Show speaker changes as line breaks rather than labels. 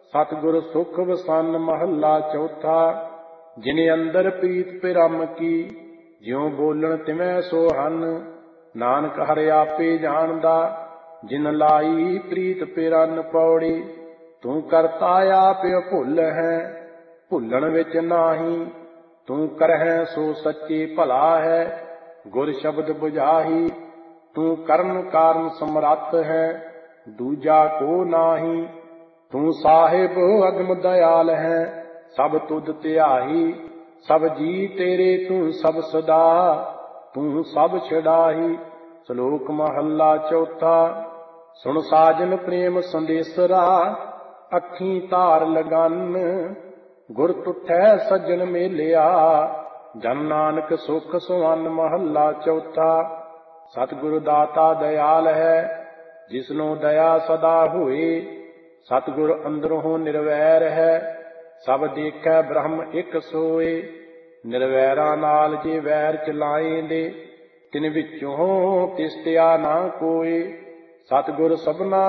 सतगुर सुख वसन महला चौथा। जिने अंदर प्रीत पिरम की, ज्यों बोलन तिवै सो हन। नानक हर आपे जानदा, जिन लाई प्रीत पिरन पौड़ी। तू करता आप भुल है, भुलन विच नाही। तू करहै सो सच्चे भला है, गुर शब्द बुझाही। तू करन कारण समरथ है, दूजा को नाही। तू साहिब अगम दयाल है, सब तुध ध्याही। सब जी तेरे तू सब सदा, तू सब छड़ाही। श्लोक महला चौथा। सुन साजन प्रेम संदेसरा, अखी तार लगन। गुर तुठै सज्जन मेलिया, जन नानक सुख सुवन महला चौथा। सतगुरु दाता दयाल है, जिसनो दया सदा होए। सतगुर अंदरों निर्वैर है, सब देखै ब्रह्म एक सोए। निर्वैरा नाल जे वैर चलाएंदे, तिन विचों तिसत्या ना कोई। सतगुर सबना